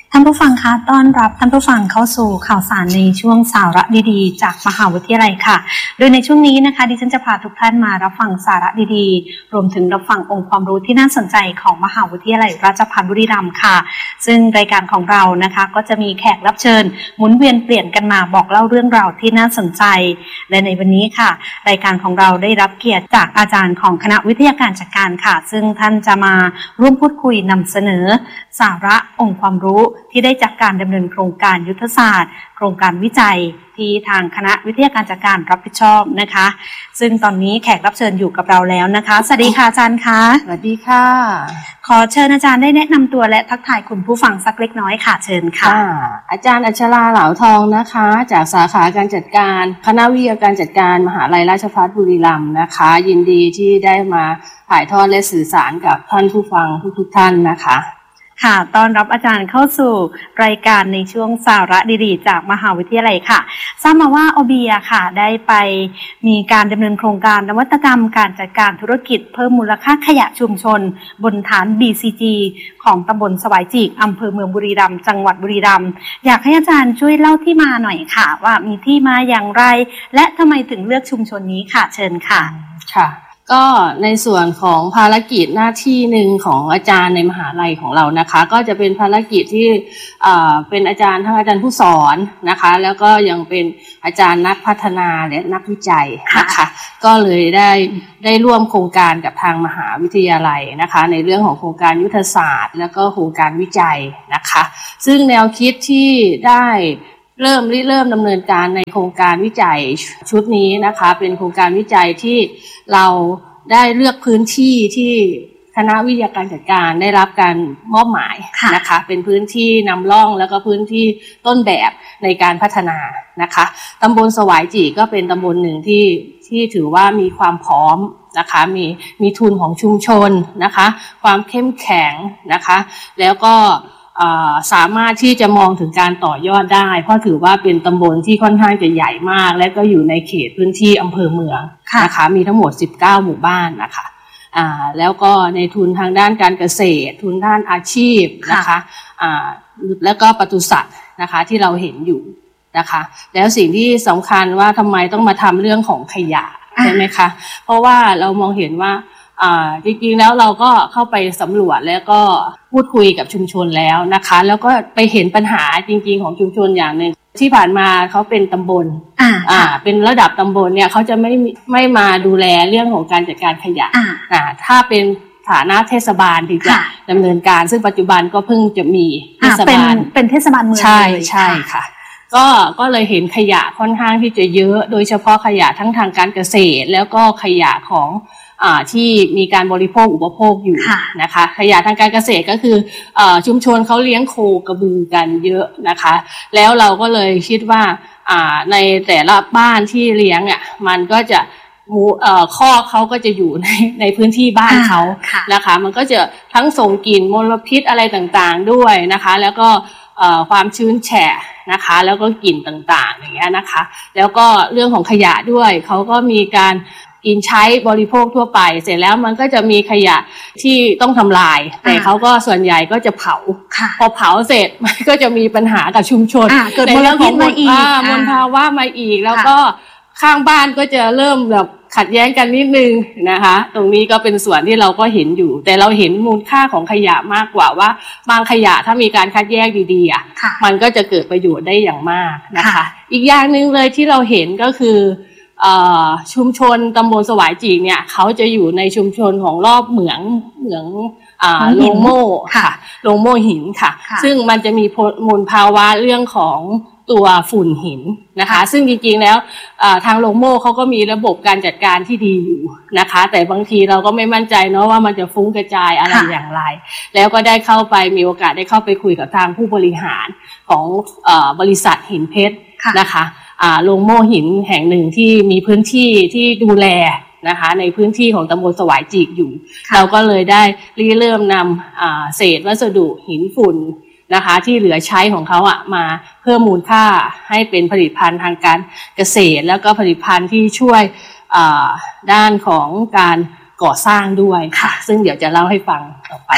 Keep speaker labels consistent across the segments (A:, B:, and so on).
A: ท่านผู้ฟังคะต้อนรับท่านผู้ฟังเข้าสู่ข่าวสารในช่วงสาระดีๆจากมหาวิทยาลัยค่ะโดยในช่วงนี้นะคะดิฉันจะพาทุกท่านมารับฟังสาระดีๆรวมถึงรับฟังองค์ความรู้ที่น่าสนใจของมหาวิทยาลัยราชภัฏบุรีรัมย์ค่ะซึ่งรายการของเรานะคะก็จะมีแขกรับเชิญหมุนเวียนเปลี่ยนกันมาบอกเล่าเรื่องราวที่น่าสนใจและในวันนี้ค่ะรายการของเราได้รับเกียรติจากอาจารย์ของคณะวิทยาการจัดการค่ะซึ่งท่านจะมาร่วมพูดคุยนำเสนอสาระองค์ความรู้ที่ได้จากการดำเนินโครงการยุทธศาสตร์โครงการวิจัยที่ทางคณะวิทยาการจัดการรับผิดชอบนะคะซึ่งตอนนี้แขกรับเชิญอยู่กับเราแล้วนะคะสวัสดีค่ะอาจารย์คะ
B: สวัสดีค่ะ
A: ขอเชิญอาจารย์ได้แนะนำตัวและทักทายคุณผู้ฟังสักเล็กน้อยค่ะเชิญค่ะ
B: อาจารย์อัชราเหลาทองนะคะจากสาขาการจัดการคณะวิทยาการจัดการมหาวิทยาลัยราชภัฏบุรีรัมย์นะคะยินดีที่ได้มาถ่ายทอดและสื่อสารกับท่านผู้ฟังทุกท่านนะคะ
A: ค่ะต้อนรับอาจารย์เข้าสู่รายการในช่วงสาระดีๆจากมหาวิทยาลัยค่ะทราบมาว่าโอเบียค่ะได้ไปมีการดำเนินโครงการนวัตกรรมการจัดการธุรกิจเพิ่มมูลค่าขยะชุมชนบนฐาน BCG ของตำบลสวายจีกอำเภอเมืองบุรีรัมย์จังหวัดบุรีรัมย์อยากให้อาจารย์ช่วยเล่าที่มาหน่อยค่ะว่ามีที่มาอย่างไรและทำไมถึงเลือกชุมชนนี้ค่ะเชิญค่ะ
B: ค่ะก็ในส่วนของภารกิจหน้าที่หนึ่งของอาจารย์ในมหาลัยของเรานะคะก็จะเป็นภารกิจที่เป็นอาจารย์ทั้งอาจารย์ผู้สอนนะคะแล้วก็ยังเป็นอาจารย์นักพัฒนาและนักวิจัยนะคะก็เลยได้ร่วมโครงการกับทางมหาวิทยาลัยนะคะในเรื่องของโครงการยุทธศาสตร์แล้วก็โครงการวิจัยนะคะซึ่งแนวคิดที่ได้เริ่มดำเนินการในโครงการวิจัยชุดนี้นะคะเป็นโครงการวิจัยที่เราได้เลือกพื้นที่ที่คณะวิทยาการจัดการได้รับการมอบหมายนะคะเป็นพื้นที่นำร่องแล้วก็พื้นที่ต้นแบบในการพัฒนานะคะตำบลสวายจีก็เป็นตำบลหนึ่งที่ถือว่ามีความพร้อมนะคะมีทุนของชุมชนนะคะความเข้มแข็งนะคะแล้วก็สามารถที่จะมองถึงการต่อยอดได้เพราะถือว่าเป็นตำบลที่ค่อนข้างจะใหญ่มากและก็อยู่ในเขตพื้นที่อำเภอเมืองนะคะมีทั้งหมด19หมู่บ้านนะคะแล้วก็ในทุนทางด้านการเกษตรทุนด้านอาชีพนะคะแล้วก็ปศุสัตว์นะคะที่เราเห็นอยู่นะคะแล้วสิ่งที่สำคัญว่าทำไมต้องมาทำเรื่องของขยะใช่ไหมคะเพราะว่าเรามองเห็นว่าจริงๆแล้วเราก็เข้าไปสำรวจแล้วก็พูดคุยกับชุมชนแล้วนะคะแล้วก็ไปเห็นปัญหาจริงๆของชุมชนอย่างหนึ่งที่ผ่านมาเขาเป็นตำบลเป็นระดับตำบลเนี่ยเขาจะไม่มาดูแลเรื่องของการจัดการขยะถ้าเป็นฐานะเทศบาลที่จะดำเนินการซึ่งปัจจุบันก็เพิ่งจะมีเทศบาล
A: เป็นเทศบาลเมือง
B: ใช่ค่ะก็เลยเห็นขยะค่อนข้างที่จะเยอะโดยเฉพาะขยะทั้งทางการเกษตรแล้วก็ขยะของที่มีการบริโภคอุปโภคอยู่นะคะขยะทางการเกษตรก็คือชุมชนเขาเลี้ยงโคกระบือกันเยอะนะคะแล้วเราก็เลยคิดว่าในแต่ละบ้านที่เลี้ยงเนี่ยมันก็จะข้อเขาก็จะอยู่ในพื้นที่บ้านเขานะคะมันก็จะทั้งส่งกลิ่นมลพิษอะไรต่างๆด้วยนะคะแล้วก็ความชื้นแฉะนะคะแล้วก็กลิ่นต่างๆอย่างเงี้ยนะคะแล้วก็เรื่องของขยะด้วยเขาก็มีการกินใช้บริโภคทั่วไปเสร็จแล้วมันก็จะมีขยะที่ต้องทำลายแต่เขาก็ส่วนใหญ่ก็จะเผาพอเผาเสร็จมันก็จะมีปัญหากับชุมชน
A: ในเรื่องของม
B: ลภาวะมาอีกแล้วก็ข้างบ้านก็จะเริ่มแบบขัดแย้งกันนิดนึงนะคะตรงนี้ก็เป็นส่วนที่เราก็เห็นอยู่แต่เราเห็นมูลค่าของขยะมากกว่าว่าบางขยะถ้ามีการคัดแยกดีๆมันก็จะเกิดประโยชน์ได้อย่างมากนะคะอีกอย่างนึงเลยที่เราเห็นก็คือชุมชนตำบลสวายจีกเนี่ยเขาจะอยู่ในชุมชนของรอบเหมืองโรงโม่ค่ะโรงโม่หินค่ะซึ่งมันจะมีมลภาวะเรื่องของตัวฝุ่นหินนะคะซึ่งจริงๆแล้วทางโรงโม่เขาก็มีระบบการจัดการที่ดีอยู่นะคะแต่บางทีเราก็ไม่มั่นใจเนาะว่ามันจะฟุ้งกระจายอะไรอย่างไรแล้วก็ได้เข้าไปมีโอกาสได้เข้าไปคุยกับทางผู้บริหารของบริษัทหินเพชรนะคะโรงโม่หินแห่งหนึ่งที่มีพื้นที่ที่ดูแลนะคะในพื้นที่ของตำบลสวายจีกอยู่เราก็เลยได้เริ่มนำเศษวัสดุหินฝุ่นนะคะที่เหลือใช้ของเขามาเพิ่มมูลค่าให้เป็นผลิตภัณฑ์ทางการเกษตรแล้วก็ผลิตภัณฑ์ที่ช่วยด้านของการก่อสร้างด้วยค่ะซึ่งเดี๋ยวจะเล่าให้ฟังต่อไปค่ะ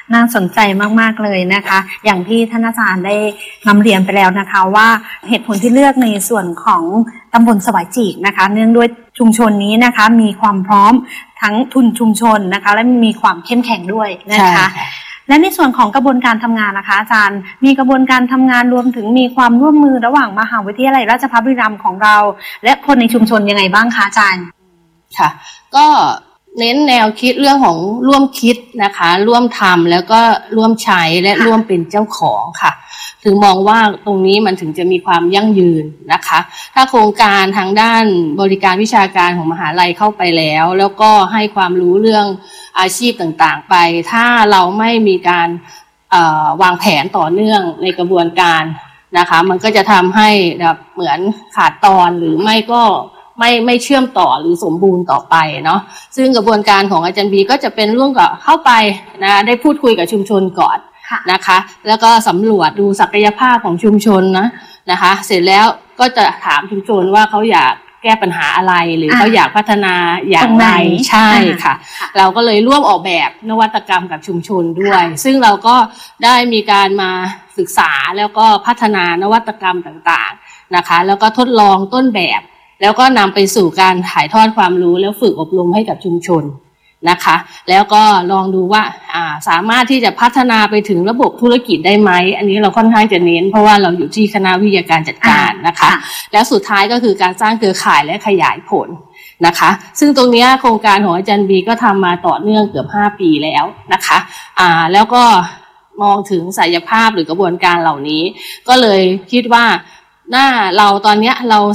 A: น่าสนใจมากๆเลยนะคะอย่างที่ท่านอาจารย์ได้นำเรียนไปแล้วนะคะว่าเหตุผลที่เลือกในส่วนของตำบลสวายจีกนะคะเนื่องด้วยชุมชนนี้นะคะมีความพร้อมทั้งทุนชุมชนนะคะและมีความเข้มแข็งด้วยนะคะและในส่วนของกระบวนการทำงานนะคะอาจารย์มีกระบวนการทำงานรวมถึงมีความร่วมมือระหว่างมหาวิทยาลัยราชภัฏบุรีรัมย์ของเราและคนในชุมชนยังไงบ้างคะอาจารย์
B: ค่ะก็เน้นแนวคิดเรื่องของร่วมคิดนะคะร่วมทำแล้วก็ร่วมใช้และร่วมเป็นเจ้าของค่ะถึงมองว่าตรงนี้มันถึงจะมีความยั่งยืนนะคะถ้าโครงการทางด้านบริการวิชาการของมหาลัยเข้าไปแล้วก็ให้ความรู้เรื่องอาชีพต่างๆไปถ้าเราไม่มีการวางแผนต่อเนื่องในกระบวนการนะคะมันก็จะทำให้แบบเหมือนขาดตอนหรือไม่ก็ไม่เชื่อมต่อหรือสมบูรณ์ต่อไปเนาะซึ่งกระบวนการของอาจารย์บีก็จะเป็นเรื่องกับเข้าไปนะได้พูดคุยกับชุมชนก่อนนะคะแล้วก็สำรวจดูศักยภาพของชุมชนนะคะเสร็จแล้วก็จะถามชุมชนว่าเขาอยากแก้ปัญหาอะไรหรือเขาอยากพัฒนาอย่างไรใช่ค่ะเราก็เลยร่วมออกแบบนวัตกรรมกับชุมชนด้วยซึ่งเราก็ได้มีการมาศึกษาแล้วก็พัฒนานวัตกรรมต่างๆนะคะแล้วก็ทดลองต้นแบบแล้วก็นำไปสู่การถ่ายทอดความรู้แล้วฝึกอบรมให้กับชุมชนนะคะแล้วก็ลองดูว่าสามารถที่จะพัฒนาไปถึงระบบธุรกิจได้ไหมอันนี้เราค่อนข้างจะเน้นเพราะว่าเราอยู่ที่คณะวิทยาการจัดการนะคะแล้วสุดท้ายก็คือการสร้างเครือข่ายและขยายผลนะคะซึ่งตรงนี้โครงการของอาจารย์บีก็ทำมาต่อเนื่องเกือบ5 ปีแล้วนะคะแล้วก็มองถึงศักยภาพหรือกระบวนการเหล่านี้ก็เลยคิดว่าเราตอนนี้เรา